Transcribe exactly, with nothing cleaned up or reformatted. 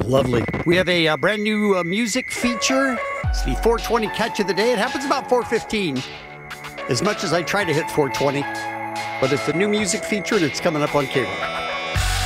Lovely. We have a uh, brand new uh, music feature. It's the four twenty catch of the day. It happens about four fifteen. As much as I try to hit four twenty, but it's a new music feature and it's coming up on cable.